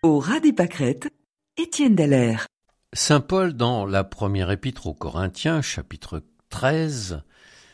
Au ras des pâquerettes, Étienne Dallaire. Saint Paul, dans la première épître aux Corinthiens, chapitre 13,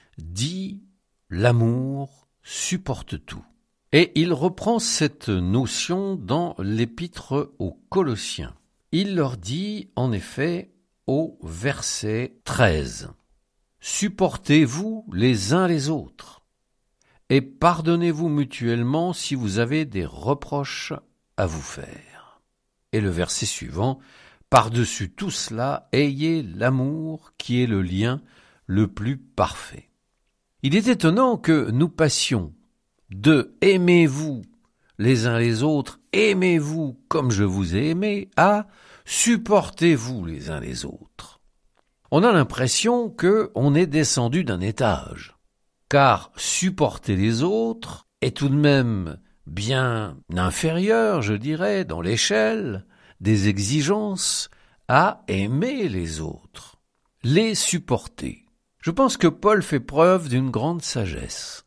dit « L'amour supporte tout ». Et il reprend cette notion dans l'épître aux Colossiens. Il leur dit, en effet, au verset 13, « Supportez-vous les uns les autres, et pardonnez-vous mutuellement si vous avez des reproches à vous faire. » Et le verset suivant, « Par-dessus tout cela, ayez l'amour qui est le lien le plus parfait. » Il est étonnant que nous passions de « aimez-vous les uns les autres, aimez-vous comme je vous ai aimé » à « supportez-vous les uns les autres ». On a l'impression qu'on est descendu d'un étage, car supporter les autres est tout de même bien inférieur, je dirais, dans l'échelle des exigences à aimer les autres, les supporter. Je pense que Paul fait preuve d'une grande sagesse.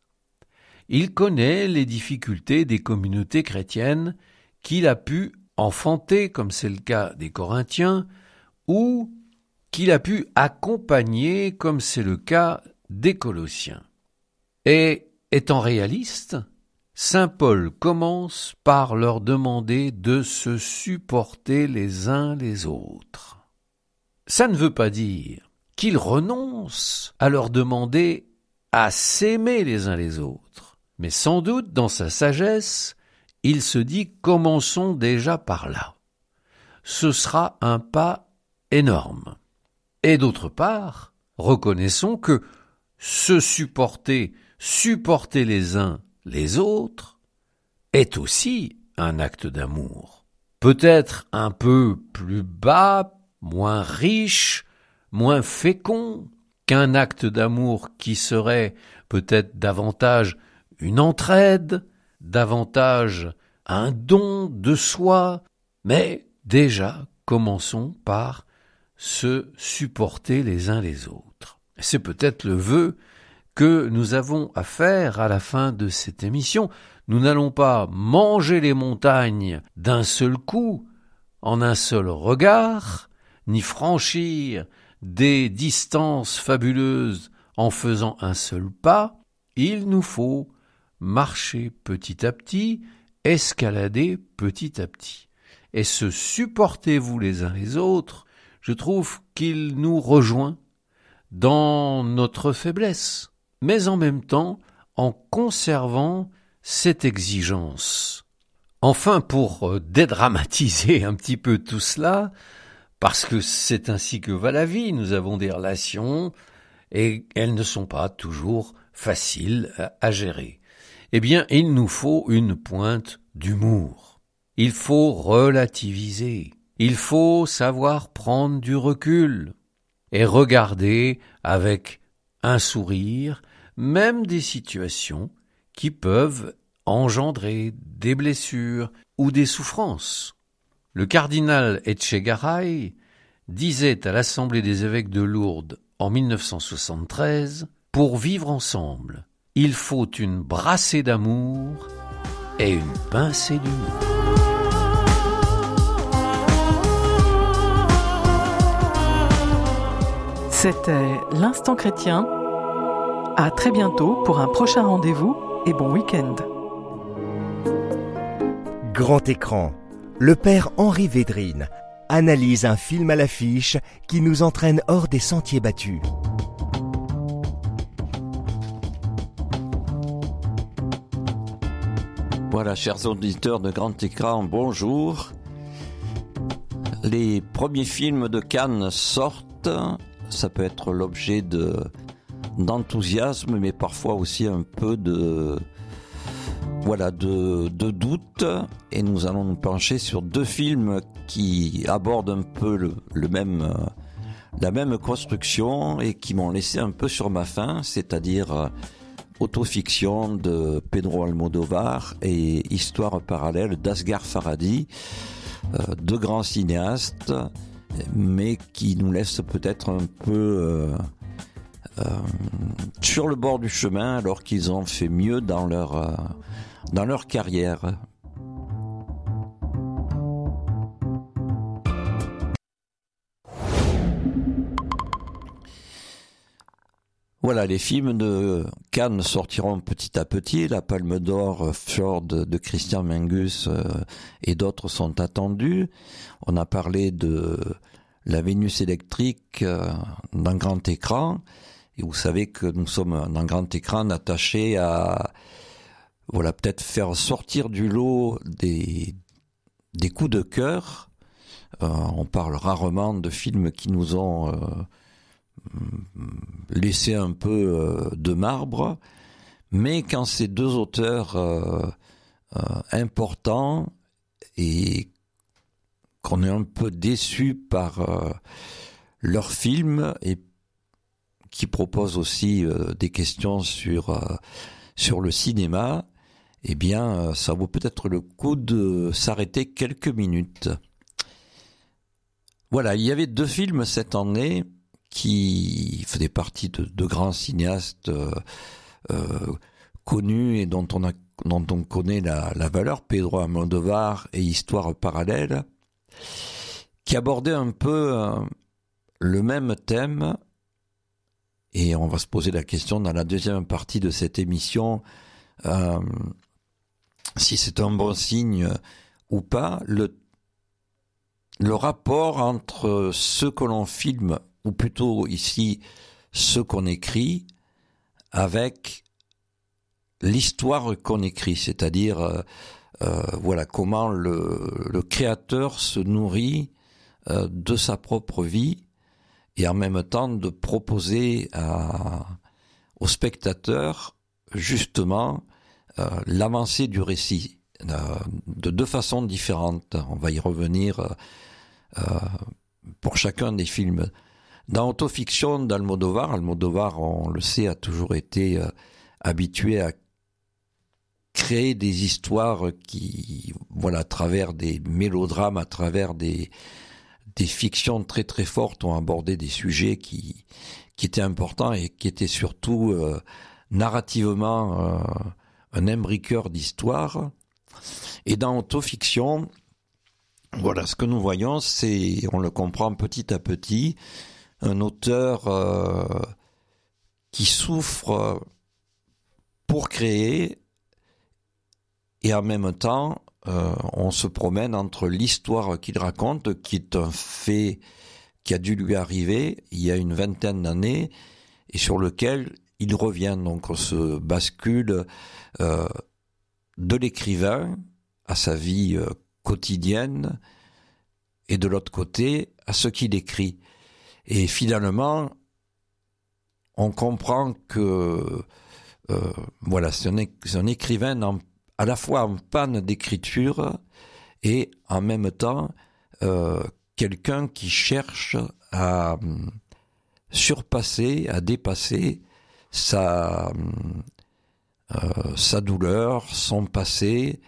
Il connaît les difficultés des communautés chrétiennes qu'il a pu enfanter, comme c'est le cas des Corinthiens, ou qu'il a pu accompagner, comme c'est le cas des Colossiens. Et étant réaliste, Saint Paul commence par leur demander de se supporter les uns les autres. Ça ne veut pas dire qu'il renonce à leur demander à s'aimer les uns les autres, mais sans doute dans sa sagesse, il se dit « commençons déjà par là ». Ce sera un pas énorme. Et d'autre part, reconnaissons que se supporter les uns les autres est aussi un acte d'amour. Peut-être un peu plus bas, moins riche, moins fécond qu'un acte d'amour qui serait peut-être davantage une entraide, davantage un don de soi, mais déjà commençons par se supporter les uns les autres. C'est peut-être le vœu que nous avons à faire à la fin de cette émission. Nous n'allons pas manger les montagnes d'un seul coup, en un seul regard, ni franchir des distances fabuleuses en faisant un seul pas. Il nous faut marcher petit à petit, escalader petit à petit. Et se supportez-vous les uns les autres, je trouve qu'il nous rejoint dans notre faiblesse, mais en même temps en conservant cette exigence. Enfin, pour dédramatiser un petit peu tout cela, parce que c'est ainsi que va la vie, nous avons des relations et elles ne sont pas toujours faciles à gérer. Eh bien, il nous faut une pointe d'humour. Il faut relativiser. Il faut savoir prendre du recul et regarder avec un sourire même des situations qui peuvent engendrer des blessures ou des souffrances. Le cardinal Etchegaray disait à l'Assemblée des évêques de Lourdes en 1973 « Pour vivre ensemble, il faut une brassée d'amour et une pincée d'humour. » C'était l'Instant Chrétien. À très bientôt pour un prochain rendez-vous et bon week-end. Grand écran, le père Henri Védrine analyse un film à l'affiche qui nous entraîne hors des sentiers battus. Voilà, chers auditeurs de Grand Écran, bonjour. Les premiers films de Cannes sortent. Ça peut être l'objet d'enthousiasme, mais parfois aussi un peu de doute. Et nous allons nous pencher sur deux films qui abordent un peu la même construction et qui m'ont laissé un peu sur ma faim, c'est-à-dire Autofiction de Pedro Almodóvar et Histoire parallèle d'Asghar Farhadi, deux grands cinéastes, mais qui nous laissent peut-être un peu sur le bord du chemin alors qu'ils ont fait mieux dans leur carrière. Voilà, les films de Cannes sortiront petit à petit. La Palme d'Or, Fjord de Christian Mingus et d'autres sont attendus. On a parlé de La Vénus électrique d'un grand écran. Et vous savez que nous sommes d'un grand écran attaché à, voilà, peut-être faire sortir du lot des coups de cœur. On parle rarement de films qui nous ont laissé un peu de marbre, mais quand ces deux auteurs importants et qu'on est un peu déçu par leurs films et qui proposent aussi des questions sur le cinéma, eh bien, ça vaut peut-être le coup de s'arrêter quelques minutes. Voilà, il y avait 2 films cette année qui faisaient partie de grands cinéastes connus et dont on connaît la valeur, Pedro Almodóvar et Histoire parallèle, qui abordaient un peu le même thème. Et on va se poser la question dans la deuxième partie de cette émission, si c'est un bon signe ou pas, le rapport entre ce que l'on filme, ou plutôt ici ce qu'on écrit, avec l'histoire qu'on écrit, c'est-à-dire voilà comment le créateur se nourrit de sa propre vie et en même temps de proposer au spectateur justement l'avancée du récit de 2 façons différentes. On va y revenir pour chacun des films. Dans Autofiction d'Almodóvar, on le sait, a toujours été habitué à créer des histoires qui, voilà, à travers des mélodrames, à travers des fictions très très fortes, ont abordé des sujets qui étaient importants et qui étaient surtout narrativement un imbriqueur d'histoire. Et dans Autofiction, voilà, ce que nous voyons, c'est, on le comprend petit à petit, un auteur qui souffre pour créer et en même temps, on se promène entre l'histoire qu'il raconte, qui est un fait qui a dû lui arriver il y a une 20aine d'années et sur lequel il revient. Donc on se bascule de l'écrivain à sa vie quotidienne et de l'autre côté à ce qu'il écrit. Et finalement, on comprend que voilà, c'est un écrivain à la fois en panne d'écriture et en même temps quelqu'un qui cherche à surpasser, à dépasser sa douleur, son passé,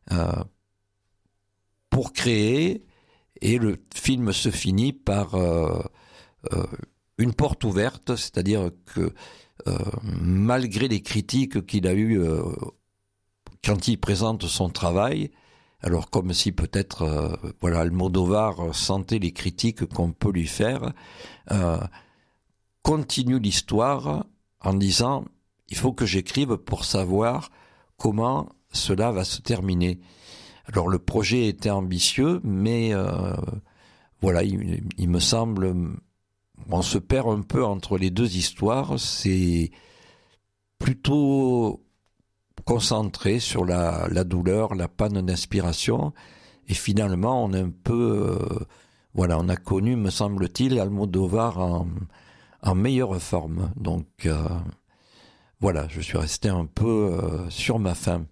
pour créer. Et le film se finit par une porte ouverte, c'est-à-dire que malgré les critiques qu'il a eues quand il présente son travail, alors comme si peut-être voilà, Almodóvar sentait les critiques qu'on peut lui faire, continue l'histoire en disant il faut que j'écrive pour savoir comment cela va se terminer. Alors le projet était ambitieux, mais voilà, il me semble, on se perd un peu entre les deux histoires. C'est plutôt concentré sur la douleur, la panne d'inspiration, et finalement on est un peu, voilà, on a connu, me semble-t-il, Almodóvar en meilleure forme. Donc voilà, je suis resté un peu sur ma faim.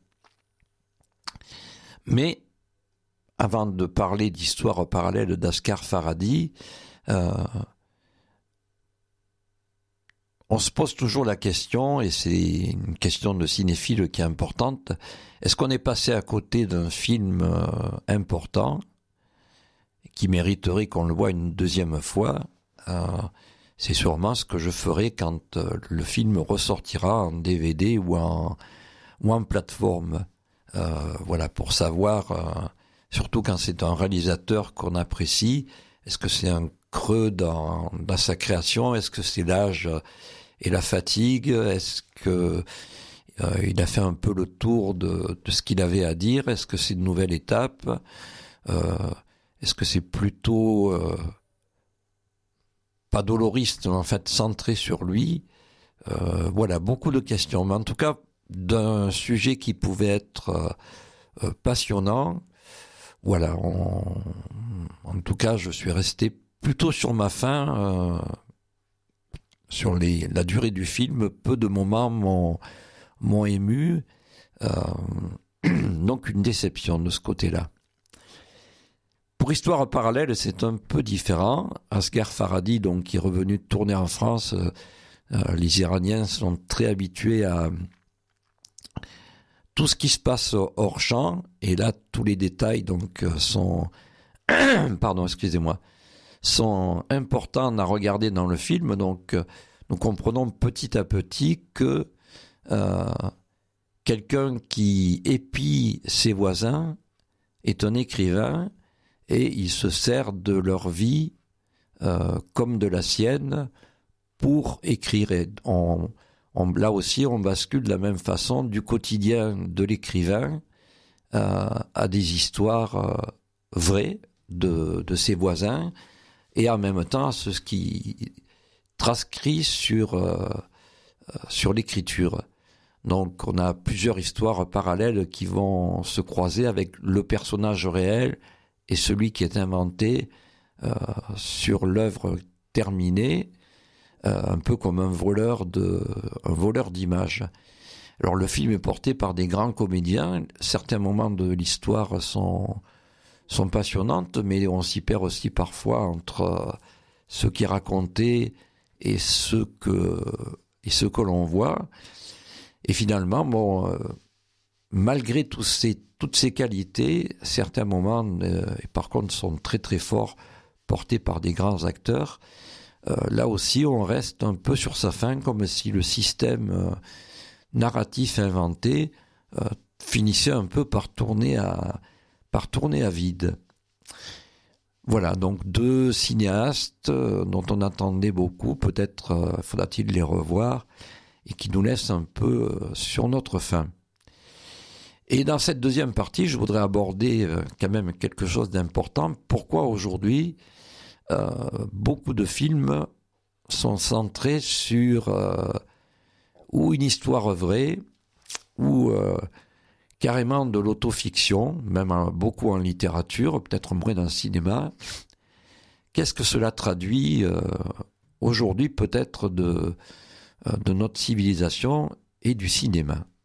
Mais avant de parler d'Histoire parallèle d'Asghar Farhadi, on se pose toujours la question, et c'est une question de cinéphile qui est importante, est-ce qu'on est passé à côté d'un film important qui mériterait qu'on le voie une deuxième fois? C'est sûrement ce que je ferai quand le film ressortira en DVD ou en plateforme. Voilà, pour savoir, surtout quand c'est un réalisateur qu'on apprécie, est-ce que c'est un creux dans sa création, est-ce que c'est l'âge et la fatigue? Est-ce que il a fait un peu le tour de ce qu'il avait à dire? Est-ce que c'est une nouvelle étape? Est-ce que c'est plutôt pas doloriste, mais en fait centré sur lui? Voilà, beaucoup de questions. Mais en tout cas, d'un sujet qui pouvait être passionnant. Voilà, en tout cas, je suis resté plutôt sur ma faim, sur la durée du film. Peu de moments m'ont ému, donc une déception de ce côté-là. Pour Histoire parallèle, c'est un peu différent. Asghar Farhadi, donc, qui est revenu de tourner en France, les Iraniens sont très habitués à tout ce qui se passe hors champ, et là, tous les détails donc sont, sont importants à regarder dans le film. Donc, nous comprenons petit à petit que quelqu'un qui épie ses voisins est un écrivain, et il se sert de leur vie comme de la sienne pour écrire. Et là aussi, on bascule de la même façon du quotidien de l'écrivain à des histoires vraies de ses voisins, et en même temps à ce qui transcrit sur l'écriture. Donc on a plusieurs histoires parallèles qui vont se croiser avec le personnage réel et celui qui est inventé sur l'œuvre terminée, un peu comme un voleur d'images. Alors le film est porté par des grands comédiens. Certains moments de l'histoire sont passionnantes, mais on s'y perd aussi parfois entre ce qui est raconté et ce que l'on voit. Et finalement, malgré toutes ces qualités, certains moments, par contre, sont très très forts, portés par des grands acteurs. Là aussi, on reste un peu sur sa faim, comme si le système narratif inventé finissait un peu par tourner à vide. Voilà, donc deux cinéastes dont on attendait beaucoup, peut-être faudra-t-il les revoir, et qui nous laissent un peu sur notre faim. Et dans cette deuxième partie, je voudrais aborder quand même quelque chose d'important. Pourquoi aujourd'hui beaucoup de films sont centrés sur ou une histoire vraie, ou carrément de l'autofiction, même beaucoup en littérature, peut-être moins dans le cinéma. Qu'est-ce que cela traduit aujourd'hui peut-être de notre civilisation et du cinéma?